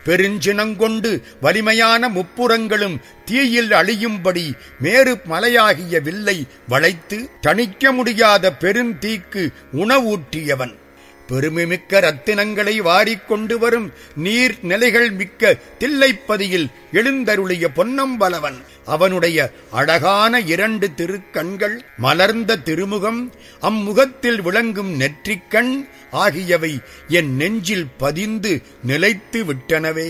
பெருஞ்சினங்கொண்டு வலிமையான முப்புறங்களும் தீயில் அழியும்படி மேரு மலையாகிய வில்லை வளைத்து தணிக்க முடியாத பெருந்தீக்கு உணவூட்டியவன். பெருமைமிக்க ரத்தினங்களை வாரிக்கொண்டு வரும் நீர் நிலைகள் மிக்க தில்லைப்பதியில் எழுந்தருளிய பொன்னம்பலவன். அவனுடைய அழகான 2 திருக்கண்கள், மலர்ந்த திருமுகம், அம்முகத்தில் விளங்கும் நெற்றிக்கண் ஆகியவை என் நெஞ்சில் பதிந்து நிலைத்து விட்டனவே.